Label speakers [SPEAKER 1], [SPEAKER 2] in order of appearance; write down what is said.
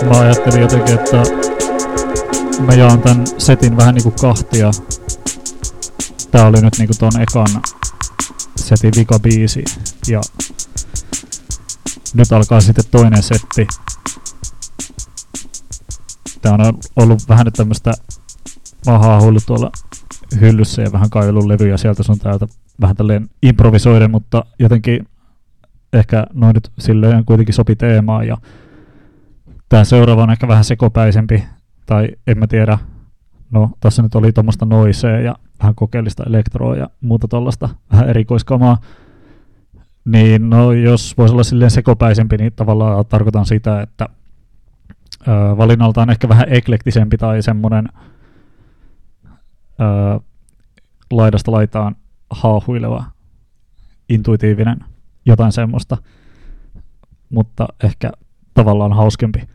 [SPEAKER 1] Mä ajattelin jotenkin, että mä jaan tän setin vähän niinku kahtia. Tää oli nyt niinku ton ekan setin vika biisi. Ja nyt alkaa sitten toinen setti. Tää on ollut vähän nyt tämmöstä haahuillut tuolla hyllyssä ja vähän kaivellut levyjä sieltä sun täältä vähän tälleen improvisoiden, mutta jotenkin ehkä noin nyt silleen kuitenkin sopi teemaan ja tää seuraava on ehkä vähän sekopäisempi tai en mä tiedä, no tässä nyt oli tommoista noisea ja vähän kokeellista elektroa ja muuta tollasta vähän erikoiskamaa, niin no jos voisi olla silleen sekopäisempi, niin tavallaan tarkoitan sitä, että valinnaltaan ehkä vähän eklektisempi tai semmonen laidasta laitaan haahuileva, intuitiivinen, jotain semmoista, mutta ehkä tavallaan hauskempi.